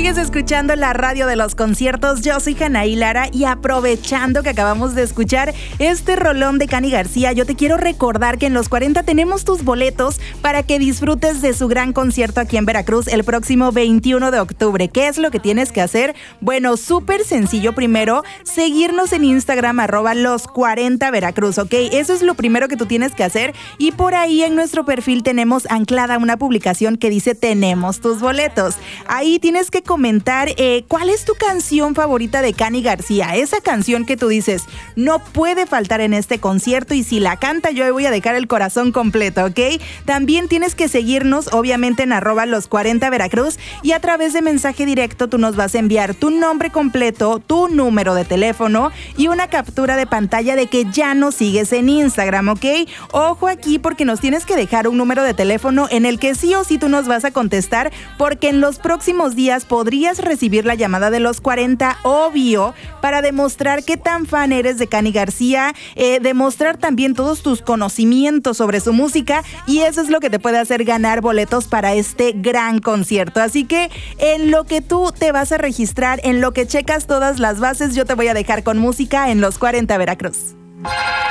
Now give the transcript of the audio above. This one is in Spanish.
Sigues escuchando la radio de los conciertos. Yo soy Janaí Lara y aprovechando que acabamos de escuchar este rolón de Cani García, yo te quiero recordar que en Los 40 tenemos tus boletos para que disfrutes de su gran concierto aquí en Veracruz el próximo 21 de octubre. ¿Qué es lo que tienes que hacer? Bueno, súper sencillo. Primero, seguirnos en Instagram @los40veracruz, ¿ok? Eso es lo primero que tú tienes que hacer. Y por ahí en nuestro perfil tenemos anclada una publicación que dice tenemos tus boletos. Ahí tienes que comentar cuál es tu canción favorita de Cani García. Esa canción que tú dices no puede faltar en este concierto y si la canta yo voy a dejar el corazón completo, ¿ok? También tienes que seguirnos obviamente en @los40veracruz y a través de mensaje directo tú nos vas a enviar tu nombre completo, tu número de teléfono y una captura de pantalla de que ya nos sigues en Instagram, ¿ok? Ojo aquí porque nos tienes que dejar un número de teléfono en el que sí o sí tú nos vas a contestar porque en los próximos días podrías recibir la llamada de Los 40, obvio, para demostrar qué tan fan eres de Cani García, demostrar también todos tus conocimientos sobre su música y eso es lo que te puede hacer ganar boletos para este gran concierto. Así que en lo que tú te vas a registrar, en lo que checas todas las bases, yo te voy a dejar con música en Los 40 Veracruz.